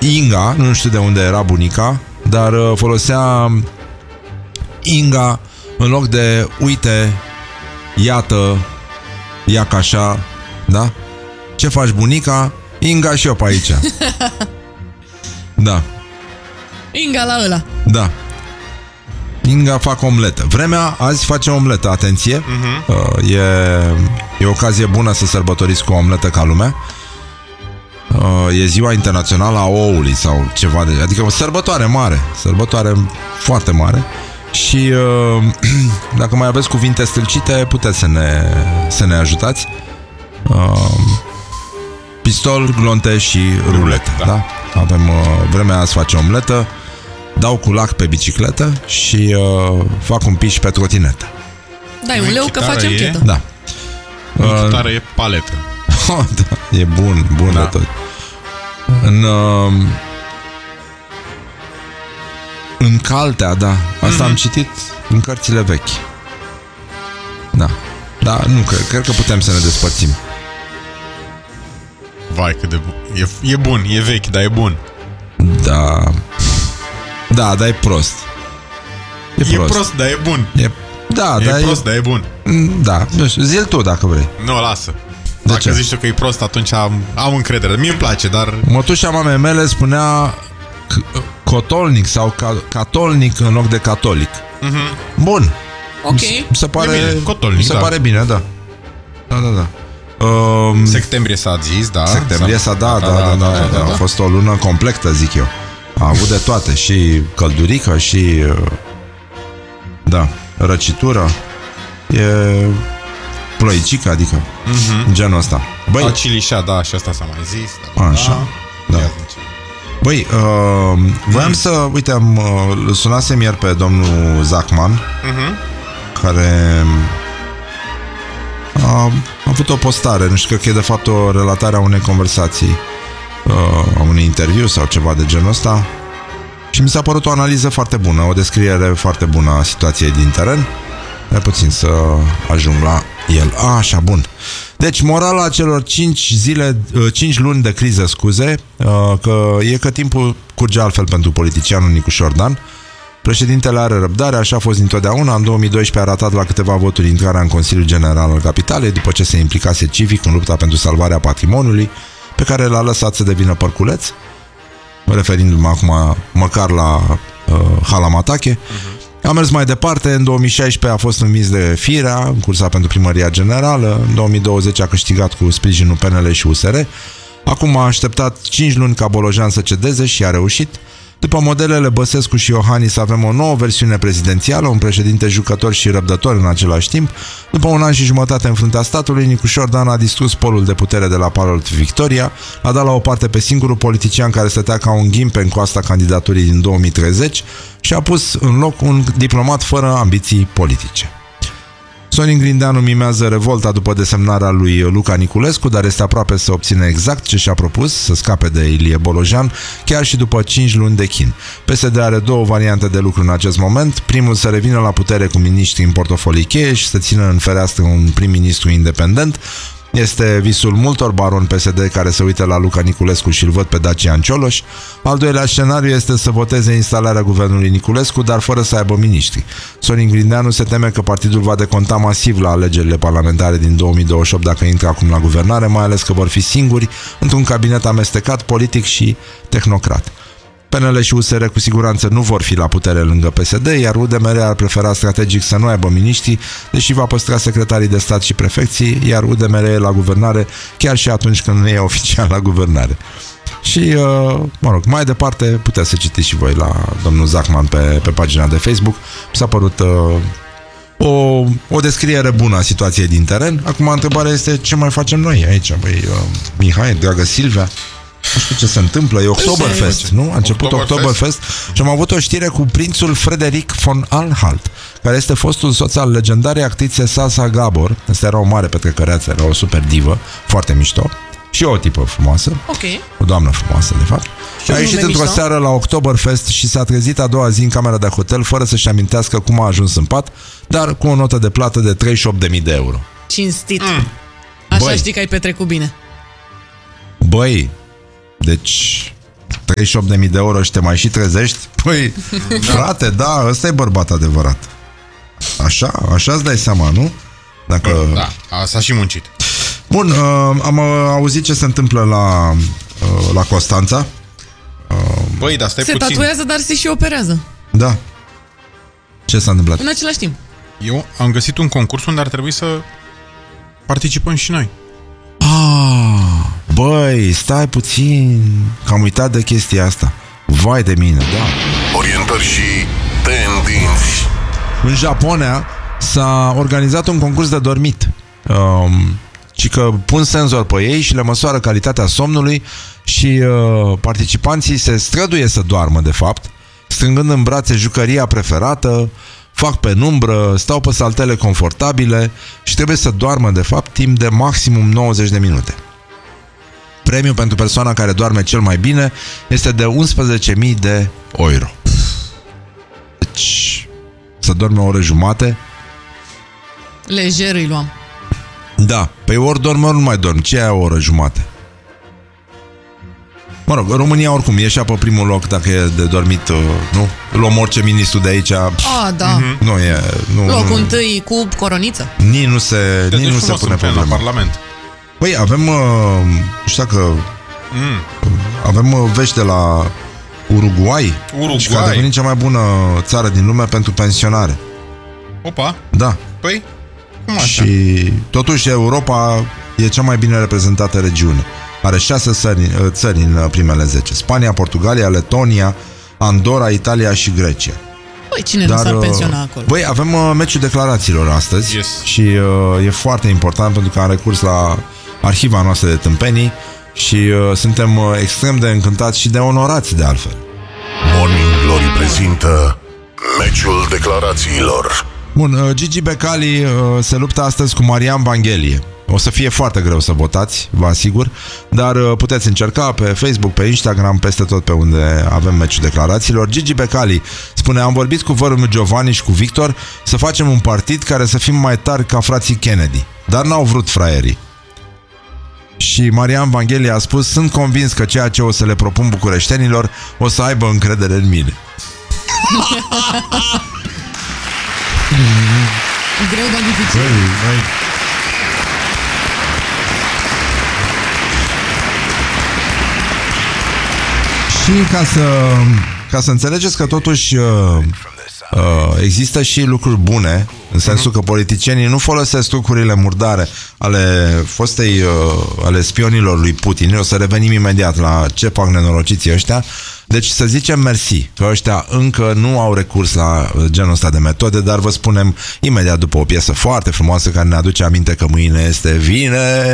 Inga, nu știu de unde era bunica, dar folosea Inga în loc de uite, iată, ia ca așa, da? Ce faci, bunica? Inga și eu pe aici. Da. Inga la ăla. Da. Inga fac omletă. Vremea azi face omletă, atenție. E ocazie bună să sărbătoriți cu o omletă ca lumea. E ziua internațională a oului sau ceva de... Adică o sărbătoare mare. Sărbătoare foarte mare. Și dacă mai aveți cuvinte stâlcite, puteți să ne ajutați. Pistol, glonte și ruletă, da? Avem vremea azi face omletă. Dau cu lac pe bicicletă și fac un piș pe trotinetă. Dai un leu că facem chetă. Da. Chitară e paletă. Da, e bun da. De tot. În caltea, da. Asta am citit în cărțile vechi. Da. Da, nu, cred că putem să ne despărțim. Vai, cât de bun. E bun, e vechi, dar e bun. Da. Da, dar e prost. E prost, dar e bun. Da, e prost, dar e bun. Da, nu știu, zi-l tu dacă vrei. Nu, lasă. De Dacă ce? zici tu că e prost, atunci am încredere. Mie îmi place, dar... Mătușa mamei mele spunea cotolnic sau catolnic în loc de catolic. Bun. Ok. Mi se pare, cotolnic, mi se pare bine, da. Da. Septembrie s-a zis, da. Septembrie s-a, da. A fost o lună completă, zic eu. A avut de toate, și căldurică, și da, răcitură. E ploicică, adică genul ăsta. Băi, Acilișa, da, și asta s-a mai zis. Așa, da. Băi, voiam să, uite, îl sunasem ieri pe domnul Zachman, care a avut o postare, nu știu, că e de fapt o relatare a unei conversații, a unui interviu sau ceva de genul ăsta, și mi s-a părut o analiză foarte bună, o descriere foarte bună a situației din teren. Mai puțin să ajung la el. Așa, bun. Deci, morala celor 5 luni de criză, scuze, că timpul curge altfel pentru politicianul Nicușor Dan. Președintele are răbdare, așa a fost dintotdeauna. În 2012 a ratat la câteva voturi intrarea în Consiliul General al Capitalei, după ce se implicase civic în lupta pentru salvarea patrimoniului, pe care l-a lăsat să devină părculeț, referindu-mă acum măcar la Halamatache. A mers mai departe, în 2016 a fost învins de Firea în cursa pentru primăria generală, în 2020 a câștigat cu sprijinul PNL și USR, acum a așteptat 5 luni ca Bolojan să cedeze și a reușit. După modelele Băsescu și Iohannis avem o nouă versiune prezidențială, un președinte jucător și răbdător în același timp. După un an și jumătate în fruntea statului, Nicușor Dan a distrus polul de putere de la Palul Victoria, a dat la o parte pe singurul politician care stătea ca un ghimpe în coasta candidaturii din 2030 și a pus în loc un diplomat fără ambiții politice. Sorin Grindeanu mimează revolta după desemnarea lui Luca Niculescu, dar este aproape să obțină exact ce și-a propus, să scape de Ilie Bolojan, chiar și după 5 luni de chin. PSD are două variante de lucru în acest moment. Primul, să revină la putere cu miniștri în portofolii cheie și să țină în fereastră un prim-ministru independent. Este visul multor baroni PSD care se uită la Luca Niculescu și îl văd pe Dacian Cioloș. Al doilea scenariu este să voteze instalarea guvernului Niculescu, dar fără să aibă miniștri. Sorin Grindeanu se teme că partidul va deconta masiv la alegerile parlamentare din 2028 dacă intră acum la guvernare, mai ales că vor fi singuri într-un cabinet amestecat politic și tehnocrat. PNL și USR cu siguranță nu vor fi la putere lângă PSD, iar UDMR ar prefera strategic să nu aibă miniștri, deși va păstra secretarii de stat și prefecții, iar UDMR e la guvernare chiar și atunci când nu e oficial la guvernare. Și, mă rog, mai departe puteți să citiți și voi la domnul Zachman pe pagina de Facebook. Mi s-a părut o descriere bună a situației din teren. Acum întrebarea este ce mai facem noi aici. Băi, Mihai, dragă Silvia, nu știu ce se întâmplă, e Oktoberfest, nu? A început Oktoberfest și am avut o știre cu prințul Frederic von Anhalt, care este fostul soț al legendarei actrițe Sasa Gabor. Asta era o mare petrecăreață, era o super divă, foarte mișto. Și o tipă frumoasă. Ok. O doamnă frumoasă, de fapt. A ieșit într-o seară la Oktoberfest și s-a trezit a doua zi în camera de hotel fără să-și amintească cum a ajuns în pat, dar cu o notă de plată de 38.000 de euro. Cinstit. Așa știi că ai petrecut bine. Băi, deci 38.000 de euro și te mai și trezești? Păi, frate, da, ăsta e bărbat adevărat. Așa îți dai seama, nu? Dacă... Da, s-a și muncit. Bun, am auzit ce se întâmplă la Constanța. Băi, dar stai se puțin. tatuează, dar se și operează. Da. Ce s-a întâmplat? În același timp. Eu am găsit un concurs unde ar trebui să participăm și noi. Băi, stai puțin, că am uitat de chestia asta. Vai de mine, da. Orientări și tendinți. În Japonia s-a organizat un concurs de dormit. Și că pun senzor pe ei și le măsoară calitatea somnului și participanții se străduie să doarmă, de fapt, strângând în brațe jucăria preferată, fac penumbră, stau pe saltele confortabile și trebuie să doarmă, de fapt, timp de maximum 90 de minute. Premiul pentru persoana care doarme cel mai bine este de 11.000 de euro. Deci, să dormi o oră jumate. Lejer îi luam. Da, păi ori dormi, ori nu mai dormi. Ce e o oră jumate? Mă rog, România oricum ieșea pe primul loc dacă e de dormit, nu? Luăm orice ministru de aici. Da. Nu e... Locul întâi cu coroniță. Nici nu se pune problema. La Parlament. Păi avem, nu știu dacă avem vești de la Uruguay. Și că a devenit cea mai bună țară din lume pentru pensionare. Opa. Da. Păi, cum așa? Și totuși Europa e cea mai bine reprezentată regiune. Are 6 țări în primele 10. Spania, Portugalia, Letonia, Andorra, Italia și Grecia. Păi cine nu s-ar pensiona acolo? Băi, avem meciul declarațiilor astăzi. Yes. Și e foarte important pentru că am recurs la arhiva noastră de tâmpenii și suntem extrem de încântați și de onorați, de altfel. Morning Glory prezintă meciul declarațiilor. Bun, Gigi Becali se luptă astăzi cu Marian Vanghelie. O să fie foarte greu să votați, vă asigur, dar puteți încerca pe Facebook, pe Instagram, peste tot pe unde avem meciul declarațiilor. Gigi Becali spune: am vorbit cu vărul meu Giovanni și cu Victor să facem un partid care să fim mai tari ca frații Kennedy, dar n-au vrut fraierii. Și Marian Vanghelie a spus: sunt convins că ceea ce o să le propun bucureștenilor o să aibă încredere în mine. Greu, dar dificil. Și ca să înțelegeți că totuși există și lucruri bune, în sensul că politicienii nu folosesc trucurile murdare ale spionilor lui Putin. O să revenim imediat la ce fac nenorociții ăștia. Deci să zicem mersi, că ăștia încă nu au recurs la genul ăsta de metode, dar vă spunem imediat după o piesă foarte frumoasă care ne aduce aminte că mâine este vineri.